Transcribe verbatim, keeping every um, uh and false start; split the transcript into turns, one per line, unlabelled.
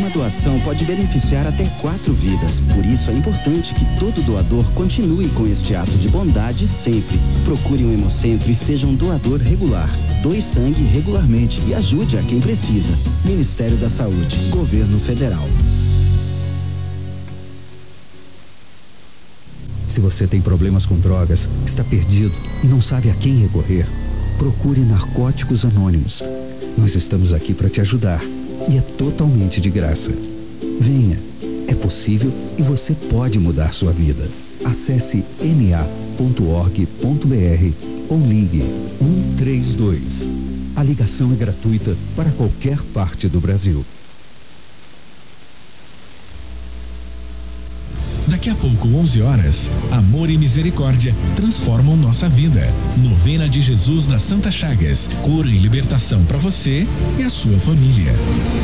Uma doação pode beneficiar até quatro vidas. Por isso é importante que todo doador continue com este ato de bondade sempre. Procure um Hemocentro e seja um doador regular. Doe sangue regularmente e ajude a quem precisa. Ministério da Saúde, Governo Federal.
Se você tem problemas com drogas, está perdido e não sabe a quem recorrer, procure Narcóticos Anônimos. Nós estamos aqui para te ajudar e é totalmente de graça. Venha, é possível e você pode mudar sua vida. Acesse n a ponto org ponto b r ou ligue um três dois. A ligação é gratuita para qualquer parte do Brasil.
Daqui a pouco, onze horas, Amor e Misericórdia transformam nossa vida. Novena de Jesus nas Santas Chagas. Cura e libertação para você e a sua família.